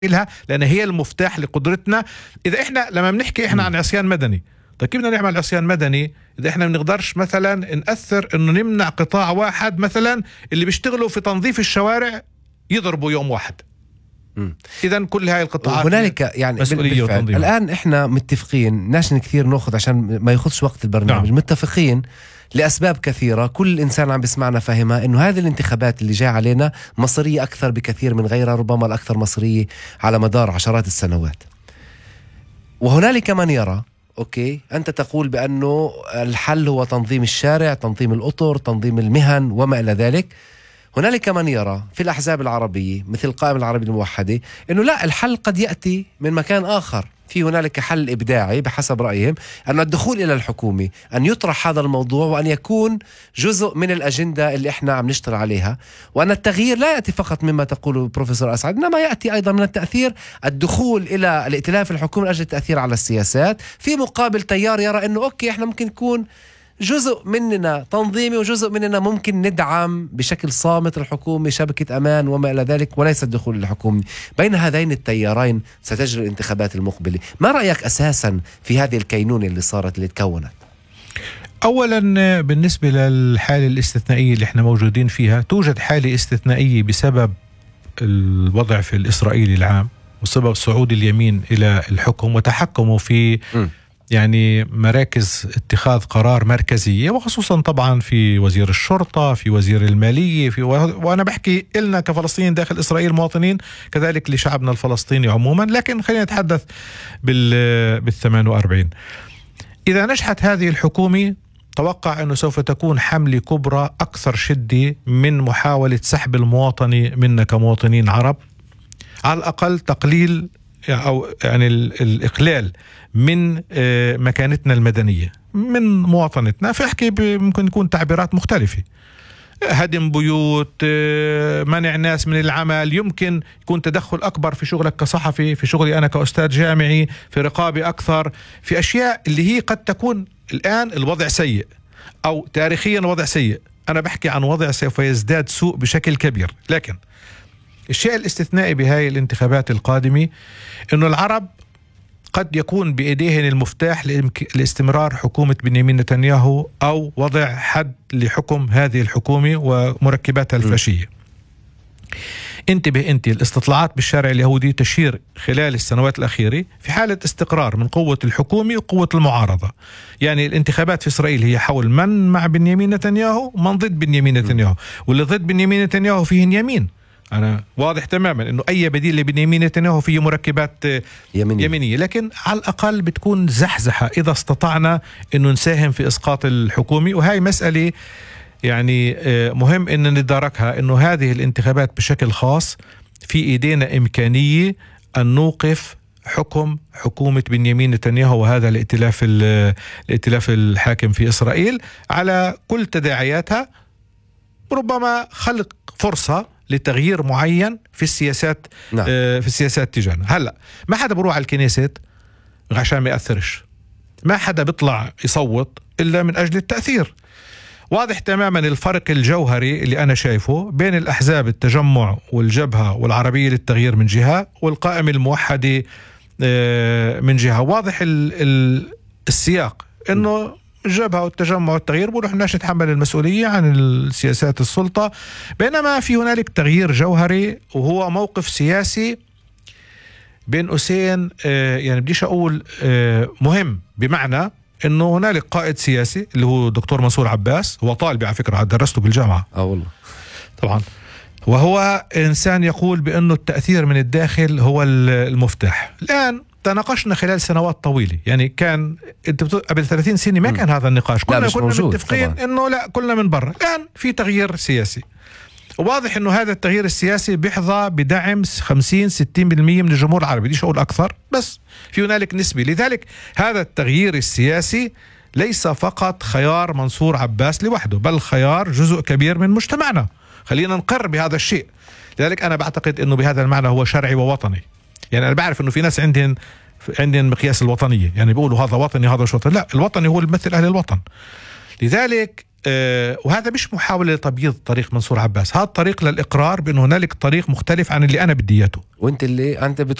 لها، لأن هي المفتاح لقدرتنا. إذا إحنا لما بنحكي إحنا عن عصيان مدني، طيب كيف بدنا نعمل عصيان مدني إذا إحنا ما بنقدرش مثلا نأثر إنه نمنع قطاع واحد مثلا اللي بيشتغلوا في تنظيف الشوارع يضربوا يوم واحد؟ إذن كل هاي القطاعات هنالك يعني الآن إحنا متفقين، ناشن كثير نأخذ عشان ما ياخذش وقت البرنامج. نعم. متفقين لأسباب كثيرة، كل إنسان عم بيسمعنا فاهمها، إنه هذه الانتخابات اللي جاي علينا مصيرية أكثر بكثير من غيرها، ربما الأكثر مصيرية على مدار عشرات السنوات. وهنالك من يرى أوكي أنت تقول بأنه الحل هو تنظيم الشارع، تنظيم الأطر، تنظيم المهن وما إلى ذلك. هنالك من يرى في الأحزاب العربية مثل القائمة العربية الموحدة إنه لا، الحل قد يأتي من مكان آخر. في هنالك حل إبداعي بحسب رأيهم، أن الدخول إلى الحكومة، أن يطرح هذا الموضوع وأن يكون جزء من الأجندة اللي إحنا عم نشتغل عليها، وأن التغيير لا يأتي فقط مما تقوله بروفيسور أسعد، إنما يأتي أيضا من التأثير، الدخول إلى الائتلاف الحكومي لأجل التأثير على السياسات، في مقابل تيار يرى أنه أوكي إحنا ممكن نكون جزء مننا تنظيمي وجزء مننا ممكن ندعم بشكل صامت الحكومة، شبكة أمان وما إلى ذلك، وليس الدخول للحكومة. بين هذين التيارين ستجري الانتخابات المقبلة. ما رأيك أساسا في هذه الكينونة اللي صارت، اللي تكونت؟ أولا بالنسبة للحالة الاستثنائية اللي احنا موجودين فيها، توجد حالة استثنائية بسبب الوضع في الإسرائيلي العام وسبب صعود اليمين إلى الحكم وتحكمه في يعني مراكز اتخاذ قرار مركزية، وخصوصا طبعا في وزير الشرطة، في وزير المالية، وأنا بحكي إلنا كفلسطينيين داخل إسرائيل مواطنين، كذلك لشعبنا الفلسطيني عموما. لكن خلينا نتحدث بال48. إذا نجحت هذه الحكومة توقع أنه سوف تكون حملة كبرى أكثر شدة من محاولة سحب المواطنة منا كمواطنين عرب، على الأقل تقليل أو يعني الإقلال من مكانتنا المدنية، من مواطنتنا. فأحكي ممكن يكون تعبيرات مختلفة، هدم بيوت، منع ناس من العمل، يمكن يكون تدخل أكبر في شغلك كصحفي، في شغلي أنا كأستاذ جامعي، في رقابة أكثر، في أشياء اللي هي قد تكون الآن الوضع سيء أو تاريخيا الوضع سيء. أنا بحكي عن وضع سوف يزداد سوء بشكل كبير. لكن الشيء الاستثنائي بهاي الانتخابات القادمة إنه العرب قد يكون بإيديهن المفتاح لاستمرار حكومة بنيامين نتنياهو أو وضع حد لحكم هذه الحكومة ومركباتها الفاشية. انتبه أنت، الاستطلاعات بالشارع اليهودي تشير خلال السنوات الأخيرة في حالة استقرار من قوة الحكومة وقوة المعارضة. يعني الانتخابات في إسرائيل هي حول من مع بنيامين نتنياهو ومن ضد بنيامين نتنياهو، واللي ضد بنيامين نتنياهو فيهن يمين. أنا واضح تماما إنه أي بديل لبنيامين نتنياهو فيه مركبات يمينية، لكن على الأقل بتكون زحزحة إذا استطعنا إنه نساهم في إسقاط الحكومة. وهي مسألة يعني مهم إن ندركها، إنه هذه الانتخابات بشكل خاص في إيدينا إمكانية أن نوقف حكومة بنيامين نتنياهو وهذا الائتلاف الحاكم في إسرائيل على كل تداعياتها، ربما خلق فرصة لتغيير معين في السياسات. نعم. في السياسات تجاهنا. هلا ما حدا بروح على الكنيسة عشان ما يأثرش، ما حدا بيطلع يصوت إلا من أجل التأثير. واضح تماما الفرق الجوهري اللي أنا شايفه بين الأحزاب التجمع والجبهة والعربية للتغيير من جهة والقائمة الموحدة من جهة. واضح السياق إنه الجبهة والتجمع والتغيير بقولوا احنا نتحمل المسؤولية عن السياسات السلطة، بينما في هنالك تغيير جوهري وهو موقف سياسي بين قوسين يعني بديش أقول مهم، بمعنى انه هنالك قائد سياسي اللي هو دكتور منصور عباس، هو طالب على فكرة درسته بالجامعة والله طبعا، وهو إنسان يقول بأنه التأثير من الداخل هو المفتاح. الآن تناقشنا خلال سنوات طويلة، يعني كان قبل 30 سنة ما كان هذا النقاش، كنا متفقين انه لا كلنا من برا. الآن في تغيير سياسي، وواضح انه هذا التغيير السياسي بيحظى بدعم 50-60% من الجمهور العربي، بديش اقول اكثر، بس في هنالك نسبة. لذلك هذا التغيير السياسي ليس فقط خيار منصور عباس لوحده، بل خيار جزء كبير من مجتمعنا. خلينا نقر بهذا الشيء. لذلك انا بعتقد انه بهذا المعنى هو شرعي ووطني. يعني أنا بعرف إنه في ناس عندهم مقياس الوطنية، يعني بيقولوا هذا وطني هذا مش وطني. لا، الوطني هو اللي بيمثل أهل الوطن. لذلك وهذا مش محاولة لتبييض طريق منصور عباس، هذا طريق للإقرار بأنه هنالك طريق مختلف عن اللي أنا بدي إياه. وانت اللي انت